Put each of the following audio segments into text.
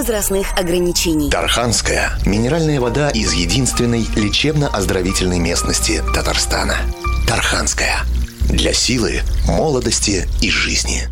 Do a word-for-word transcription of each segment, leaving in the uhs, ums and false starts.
возрастных ограничений. Тарханская – минеральная вода из единственной лечебно-оздоровительной местности Татарстана. Тарханская. Для силы, молодости и жизни.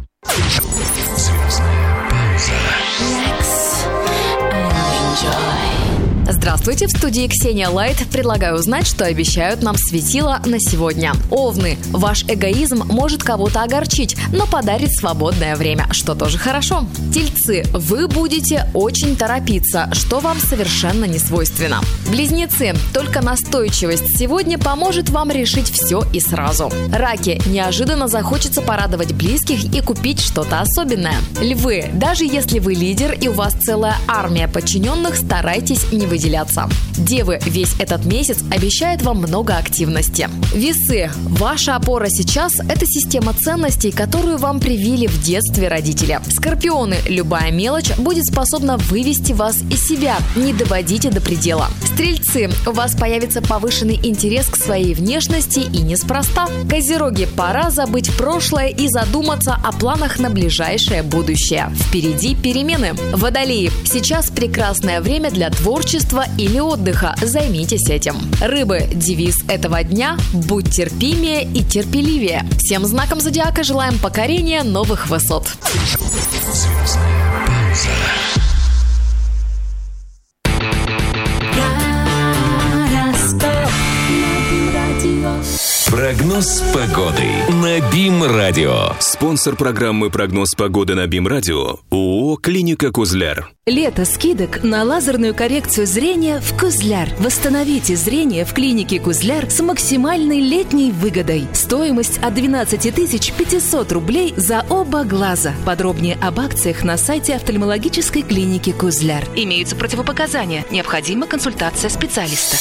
Здравствуйте, в студии Ксения Лайт. Предлагаю узнать, что обещают нам светила на сегодня. Овны. Ваш эгоизм может кого-то огорчить, но подарит свободное время, что тоже хорошо. Тельцы. Вы будете очень торопиться, что вам совершенно не свойственно. Близнецы. Только настойчивость сегодня поможет вам решить все и сразу. Раки. Неожиданно захочется порадовать близких и купить что-то особенное. Львы. Даже если вы лидер и у вас целая армия подчиненных, старайтесь не выделяться. Девы, весь этот месяц обещает вам много активности. Весы. Ваша опора сейчас – это система ценностей, которую вам привили в детстве родители. Скорпионы. Любая мелочь будет способна вывести вас из себя. Не доводите до предела. Стрельцы. У вас появится повышенный интерес к своей внешности и неспроста. Козероги. Пора забыть прошлое и задуматься о планах на ближайшее будущее. Впереди перемены. Водолеи. Сейчас прекрасное время для творчества или отдыха. Займитесь этим. Рыбы. Девиз этого дня – будь терпимее и терпеливее. Всем знакам зодиака желаем покорения новых высот. Прогноз погоды на БИМ-радио. Спонсор программы «Прогноз погоды» на БИМ-радио – ООО «Клиника Кузляр». Лето скидок на лазерную коррекцию зрения в Кузляр. Восстановите зрение в клинике Кузляр с максимальной летней выгодой. Стоимость от двенадцать тысяч пятьсот рублей за оба глаза. Подробнее об акциях на сайте офтальмологической клиники Кузляр. Имеются противопоказания. Необходима консультация специалиста.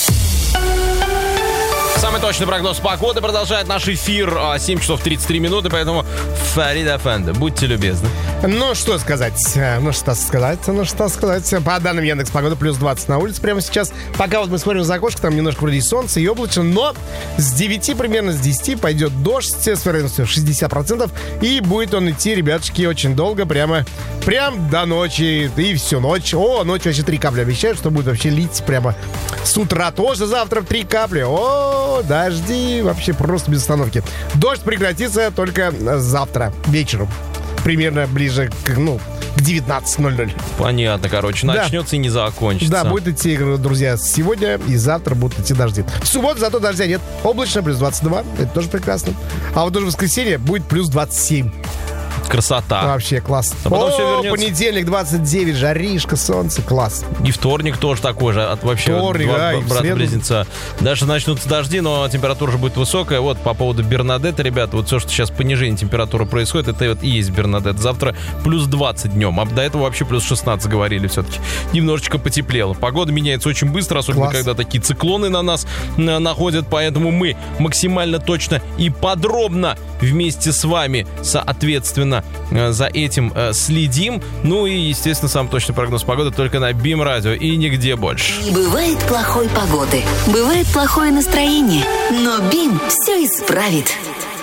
Самый точный прогноз погоды продолжает наш эфир. семь часов тридцать три минуты, поэтому Фарид Афенди, будьте любезны. Ну, что сказать, ну, что сказать, ну, что сказать. По данным Яндекс.Погоды, плюс двадцать на улице прямо сейчас. Пока вот мы смотрим за окошко, там немножко вроде солнце и облачно, но с девяти, примерно с десяти пойдет дождь с вероятностью шестьдесят процентов, и будет он идти, ребятушки, очень долго, прямо, прям до ночи, и всю ночь. О, ночью вообще три капли обещают, что будет вообще лить прямо с утра тоже завтра три капли. О, дожди, вообще просто без остановки. Дождь прекратится только завтра вечером. Примерно ближе к, ну, к девятнадцати ноль-ноль. Понятно, короче, начнется да. и не закончится. Да, будет идти, друзья, сегодня и завтра будут идти дожди. В субботу зато дождя нет. Облачно, плюс двадцать два, это тоже прекрасно. А вот уже в воскресенье будет плюс двадцать семь. Красота. Вообще класс. А потом О, все вернется. Понедельник двадцать девять, жаришка, солнце, класс. И вторник тоже такой же. От вообще вторник, два да, брата-близнеца. Дальше начнутся дожди, но температура же будет высокая. Вот по поводу Бернадетта, ребята, вот все, что сейчас понижение температуры происходит, это вот и есть Бернадетт. Завтра плюс двадцать днем, а до этого вообще плюс шестнадцать говорили все-таки. Немножечко потеплело. Погода меняется очень быстро, особенно класс. Когда такие циклоны на нас находят, поэтому мы максимально точно и подробно вместе с вами, соответственно, за этим следим. Ну и, естественно, самый точный прогноз погоды только на БИМ-радио и нигде больше. Не бывает плохой погоды, бывает плохое настроение, но БИМ все исправит.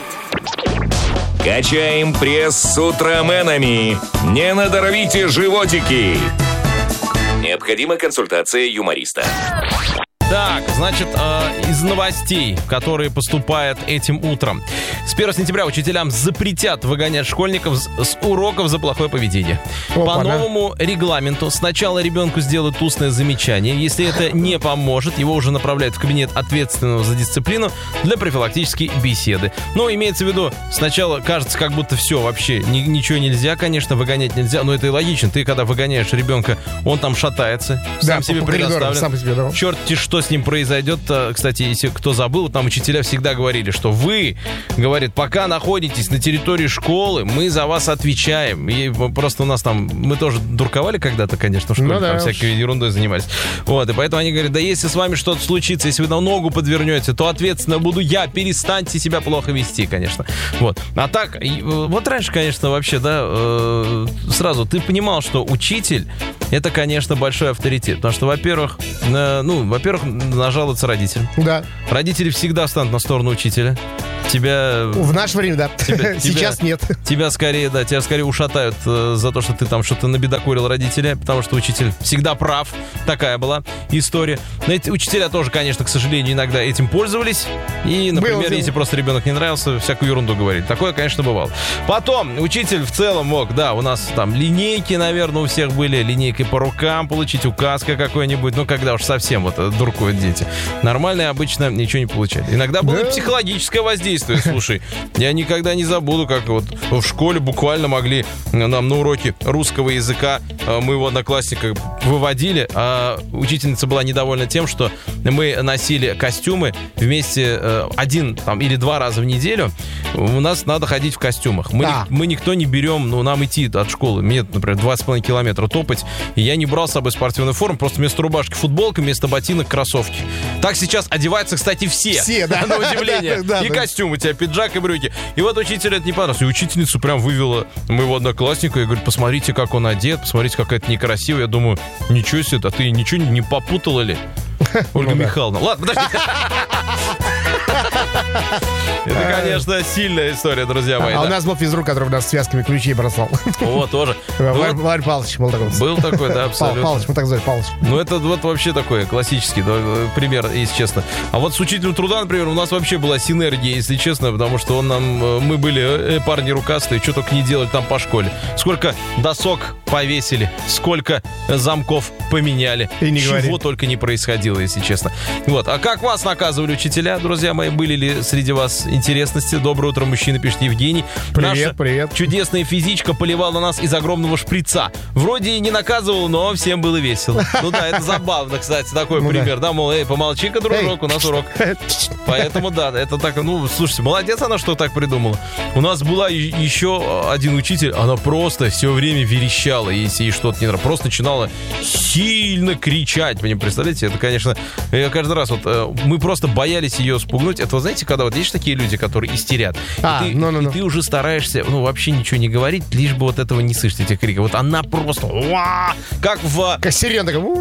Качаем пресс с утроменами. Не надорвите животики. Необходима консультация юмориста. Так, значит, э, из новостей, которые поступают этим утром. С первого сентября учителям запретят выгонять школьников с, с уроков за плохое поведение. Опа, По новому да. регламенту сначала ребенку сделают устное замечание. Если это не поможет, его уже направляют в кабинет ответственного за дисциплину для профилактической беседы. Но имеется в виду, сначала кажется, как будто все, вообще ни, ничего нельзя, конечно, выгонять нельзя. Но это и логично. Ты, когда выгоняешь ребенка, он там шатается, да, сам себе предоставлен. Черт-те что с ним произойдет. Кстати, если кто забыл, там учителя всегда говорили, что вы, говорит, пока находитесь на территории школы, мы за вас отвечаем. И просто у нас там, мы тоже дурковали когда-то, конечно, в школе, ну, да, там всякой ерундой занимались. Вот, и поэтому они говорят, да если с вами что-то случится, если вы на ногу подвернете, то ответственно буду я, перестаньте себя плохо вести, конечно. Вот. А так, вот раньше, конечно, вообще, да, э, сразу ты понимал, что учитель это, конечно, большой авторитет. Потому что, во-первых, э, ну, во-первых, нажаловаться родителям. Да. Родители всегда встанут на сторону учителя. Тебя... В наше время, да. Тебя, Сейчас тебя, нет. Тебя скорее, да, тебя скорее ушатают э, за то, что ты там что-то набедокурил родителя, потому что учитель всегда прав. Такая была история. Но эти учителя тоже, конечно, к сожалению, иногда этим пользовались. И, например, Было, если просто ребенок не нравился, всякую ерунду говорит. Такое, конечно, бывало. Потом, учитель в целом мог, да, у нас там линейки, наверное, у всех были. Линейкой по рукам получить, указка какой-нибудь. Ну, когда уж совсем вот дуркуют дети. Нормальные обычно ничего не получали. Иногда было Да. и психологическое воздействие. Слушай, я никогда не забуду, как вот в школе буквально могли нам на уроке русского языка моего одноклассника выводили, а учительница была недовольна тем, что мы носили костюмы вместе один там, или два раза в неделю. У нас надо ходить в костюмах. Мы, Да. мы никто не берем, ну, нам идти от школы. Мне, например, два с половиной километра топать. И я не брал с собой спортивную форму, просто вместо рубашки футболка, вместо ботинок кроссовки. Так сейчас одеваются, кстати, все. Все, да. На удивление. Да, да, И да. костюм у тебя, пиджак и брюки. И вот учитель это не понравилось. И учительница прям вывела моего одноклассника и говорит, посмотрите, как он одет, посмотрите, как это некрасиво. Я думаю, ничего себе, а ты ничего не попутала ли? Ольга Ну да. Михайловна. Ладно, подожди. Это, конечно, сильная история, друзья мои. А у да. нас был физрук, который нас связками ключей бросал. Вот, тоже. Ну, Варь вот Варь Павлович был такой. был такой, да, Пал- абсолютно. Павлович, мы так звали, Павлович. Ну, это вот вообще такой классический да, пример, если честно. А вот с учителем труда, например, у нас вообще была синергия, если честно, потому что он нам, э, мы были э, парни рукастые, что только не делали там по школе. Сколько досок повесили, сколько э, замков поменяли. И не Чего говори. только не происходило, если честно. Вот. А как вас наказывали учителя, друзья мои? Были ли среди вас интересности? Доброе утро, мужчина, пишет Евгений. Привет, Наша привет. чудесная физичка поливала нас из огромного шприца. Вроде и не наказывала, но всем было весело. Ну да, это забавно, кстати, такой Ну да. пример. Да, мол, эй, помолчи-ка, дружок, Эй. у нас урок. Поэтому, да, это так, ну, слушайте, молодец она, что так придумала. У нас была и- еще один учитель, она просто все время верещала, если ей что-то не нравилось. Просто начинала сильно кричать. Вы не представляете, это, конечно, я каждый раз вот, э, мы просто боялись ее спугнуть. Это, вы знаете, когда вот есть такие люди, которые истерят, и, А, ты, ну-ну-ну. и ты уже стараешься, ну, вообще ничего не говорить, лишь бы вот этого не слышать, этих криков. Вот она просто, уа, как в... Как сирена такая.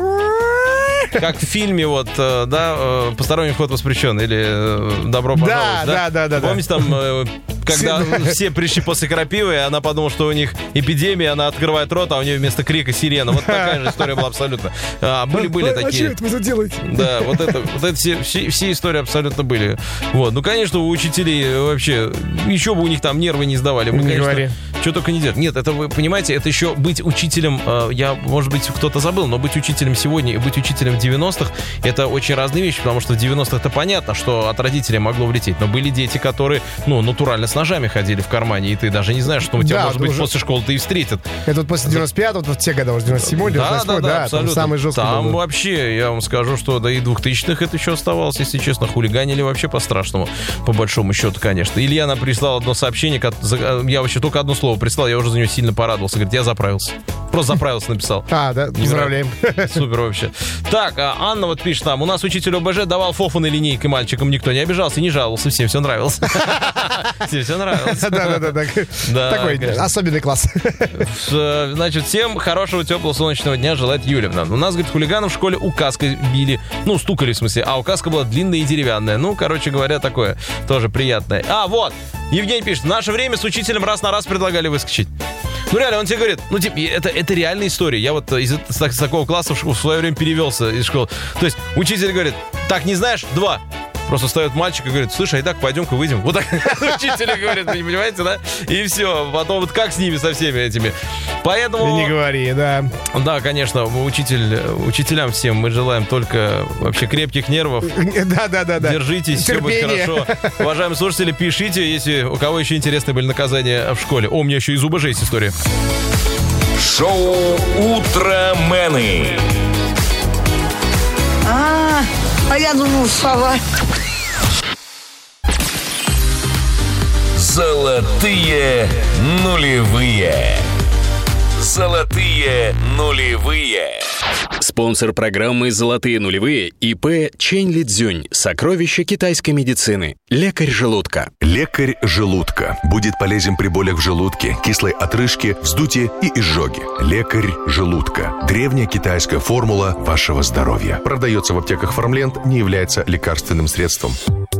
Как в фильме, вот, э, да, э, «Посторонний вход воспрещен» или э, «Добро пожаловать», Да, да, да, да, да. Помните, там, э, когда Все- все пришли после крапивы, и она подумала, что у них эпидемия, она открывает рот, а у нее вместо крика сирена. Вот такая же история была абсолютно. А, были-были А что такие... это вы тут делаете? Да, вот это, вот это все, все, все истории абсолютно были. Вот, ну, конечно, у учителей вообще, еще бы у них там нервы не сдавали. Мы, Не конечно, говори. что только не делать. Нет, это вы понимаете, это еще быть учителем, э, я, может быть, кто-то забыл, но быть учителем сегодня и быть учителем в девяностых это очень разные вещи, потому что в девяностых-то понятно, что от родителей могло влететь, но были дети, которые, ну, натурально с ножами ходили в кармане, и ты даже не знаешь, что у тебя, Да, может ты быть, уже- после школы-то и встретят. Это вот после девяносто пятого, вот в те годы, уже девяносто седьмой, девяносто восьмой, да, там абсолютно. самый жесткий Там был. вообще, я вам скажу, что да и двухтысячных это еще оставалось, если честно. Хулиганили вообще по-страшному, по большому счету, конечно. Ильяна прислала одно сообщение, как- за- я вообще только одно слово прислал, я уже за него сильно порадовался. Говорит, я заправился. Просто заправился написал. А, да, поздравляем. Супер вообще. Так, а Анна вот пишет нам, у нас учитель ОБЖ давал фофаны линейкой мальчикам, никто не обижался, не жаловался, всем все нравилось. Всем все нравилось. Да-да-да. Да, Такой конечно. особенный класс. Э, Значит, всем хорошего, теплого, солнечного дня желает Юлевна. У нас, говорит, хулиганов в школе указкой били. Ну, стукали, в смысле. А указка была длинная и деревянная. Ну, короче говоря, такое тоже приятное. А, вот. Евгений пишет. В наше время с учителем раз на раз предлагали выскочить. Ну, реально, он тебе говорит, ну, типа, это, это реальная история. Я вот из, с, так- с такого класса в, ш- в свое время перевелся из школы. То есть, учитель говорит, так, не знаешь? Два. Просто встает мальчик и говорит, слушай, а итак, пойдем-ка выйдем. Вот так учитель говорит, вы не понимаете, да? И все. Потом вот как с ними, со всеми этими. Поэтому... Не говори, да. Да, конечно, учитель, учителям всем мы желаем только вообще крепких нервов. Да-да-да. Держитесь, все будет Терпение. хорошо. Уважаемые слушатели, пишите, если у кого еще интересные были наказания в школе. О, у меня еще из УБЖ есть история. Шоу «Утромены». А, а я думал, сова. Золотые нулевые. Золотые нулевые. Спонсор программы «Золотые нулевые» ИП Чэнь Лидзюнь. Сокровища китайской медицины. Лекарь желудка. Лекарь желудка. Будет полезен при болях в желудке, кислой отрыжке, вздутии и изжоге. Лекарь желудка. Древняя китайская формула вашего здоровья. Продается в аптеках Фармленд, не является лекарственным средством.